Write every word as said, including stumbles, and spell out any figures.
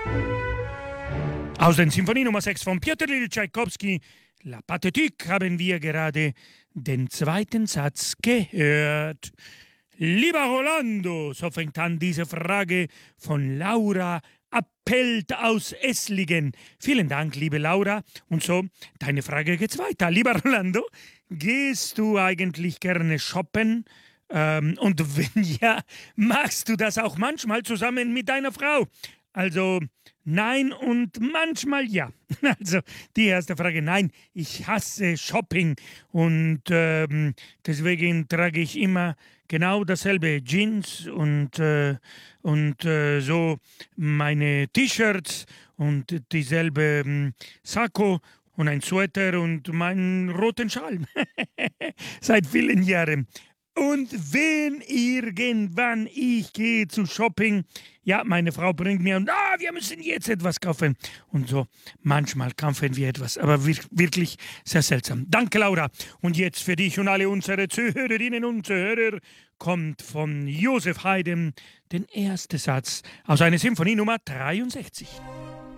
Aus der Sinfonie Nummer sechs von Piotr Ilyich Tschaikowski, La Pathétique, haben wir gerade den zweiten Satz gehört. Lieber Rolando, so fängt an diese Frage von Laura Appelt aus Esslingen. Vielen Dank, liebe Laura. Und so, deine Frage geht's weiter. Lieber Rolando, gehst du eigentlich gerne shoppen? Ähm, und wenn ja, machst du das auch manchmal zusammen mit deiner Frau? Also nein und manchmal ja. Also die erste Frage, nein, ich hasse Shopping und ähm, deswegen trage ich immer genau dasselbe, Jeans und, äh, und äh, so meine T-Shirts und dieselbe ähm, Sakko und ein Sweater und meinen roten Schal. Seit vielen Jahren. Und wenn irgendwann ich gehe zu Shopping, ja, meine Frau bringt mir und ah, wir müssen jetzt etwas kaufen. Und so, manchmal kaufen wir etwas, aber wir, wirklich sehr seltsam. Danke, Laura. Und jetzt für dich und alle unsere Zuhörerinnen und Zuhörer kommt von Josef Haydn der erste Satz aus einer Sinfonie Nummer dreiundsechzig.